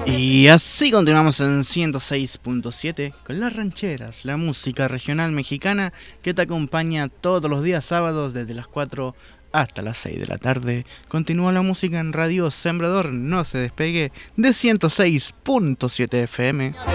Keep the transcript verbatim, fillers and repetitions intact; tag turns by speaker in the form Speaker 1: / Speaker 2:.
Speaker 1: Y así continuamos en ciento seis punto siete con las rancheras, la música regional mexicana que te acompaña todos los días sábados desde las cuatro hasta las seis de la tarde. Continúa la música en Radio Sembrador, no se despegue de ciento seis punto siete F M.